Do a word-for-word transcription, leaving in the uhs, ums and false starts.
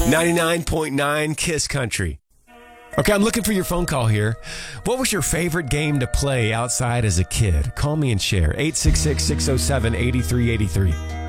ninety-nine point nine Kiss Country. Okay, I'm looking for your phone call here. What was your favorite game to play outside as a kid? Call me and share. eight six six, six oh seven, eight three eight three.